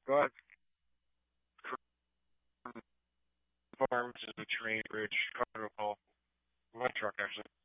Go ahead. Farm, which is a terrain bridge, Chicago Hall, my truck actually.